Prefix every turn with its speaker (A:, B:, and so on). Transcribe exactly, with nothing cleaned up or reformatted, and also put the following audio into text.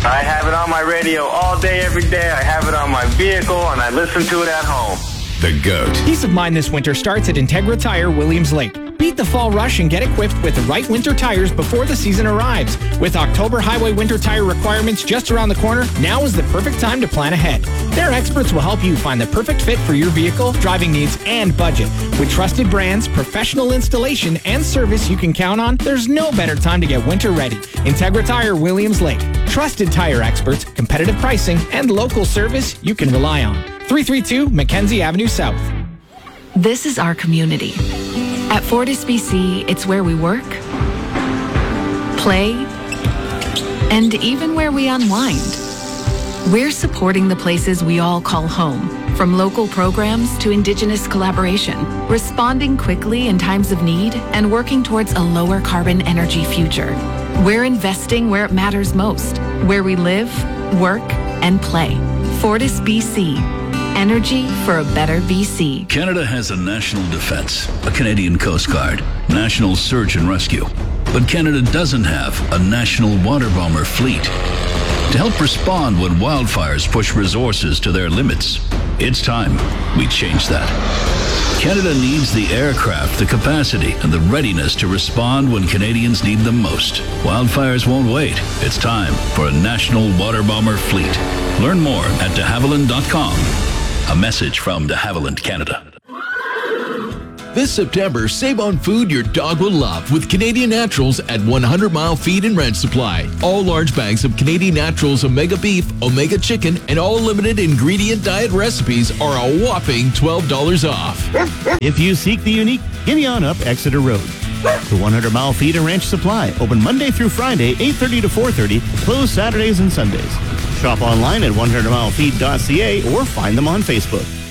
A: I have it on my radio all day, every day. I have it on my vehicle, and I listen to it at home.
B: The GOAT.
C: Peace of mind this winter starts at Integra Tire, Williams Lake. Beat the fall rush and get equipped with the right winter tires before the season arrives. With October highway winter tire requirements just around the corner, now is the perfect time to plan ahead. Their experts will help you find the perfect fit for your vehicle, driving needs, and budget. With trusted brands, professional installation, and service you can count on, there's no better time to get winter ready. Integra Tire, Williams Lake. Trusted tire experts, competitive pricing, and local service you can rely on. three three two Mackenzie Avenue South.
D: This is our community. At Fortis B C, it's where we work, play, and even where we unwind. We're supporting the places we all call home, from local programs to Indigenous collaboration, responding quickly in times of need and working towards a lower carbon energy future. We're investing where it matters most, where we live, work, and play. Fortis B C. Energy for a better B C.
E: Canada has a national defense, a Canadian Coast Guard, national search and rescue. But Canada doesn't have a national water bomber fleet. To help respond when wildfires push resources to their limits, it's time we change that. Canada needs the aircraft, the capacity, and the readiness to respond when Canadians need them most. Wildfires won't wait. It's time for a national water bomber fleet. Learn more at de havilland dot com. A message from de Havilland Canada.
F: This September, save on food your dog will love with Canadian Naturals at one hundred mile Feed and Ranch Supply. All large bags of Canadian Naturals Omega Beef, Omega Chicken, and all limited ingredient diet recipes are a whopping twelve dollars off.
G: If you seek the unique, giddy on up Exeter Road. The one hundred mile Feed and Ranch Supply, open Monday through Friday, eight thirty to four thirty, closed Saturdays and Sundays. Shop online at one hundred mile feed dot c a or find them on Facebook.